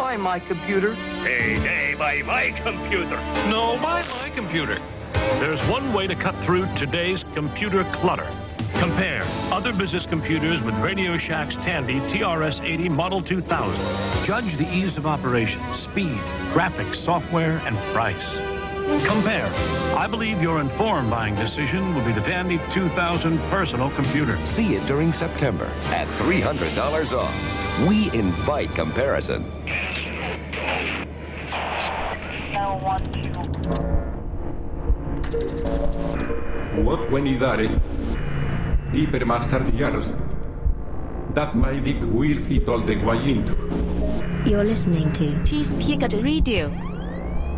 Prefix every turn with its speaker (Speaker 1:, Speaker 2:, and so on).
Speaker 1: buy my computer.
Speaker 2: Hey, buy my computer.
Speaker 3: No, buy my computer.
Speaker 4: There's one way to cut through today's computer clutter. Compare other business computers with Radio Shack's Tandy TRS-80 Model 2000. Judge the ease of operation, speed, graphics, software, and price. Compare. I believe your informed buying decision will be the Tandy 2000 personal computer.
Speaker 5: See it during September at $300 off. We invite comparison.
Speaker 6: What when you dare? Deeper master years. That my dick will fit all the way into.
Speaker 7: You're listening to
Speaker 8: T-Speaker Radio.